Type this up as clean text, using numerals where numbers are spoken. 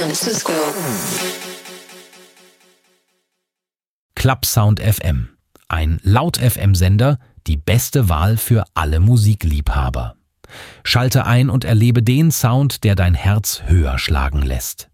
Cisco. Clubsound FM. Ein Laut-FM-Sender, die beste Wahl für alle Musikliebhaber. Schalte ein und erlebe den Sound, der dein Herz höher schlagen lässt.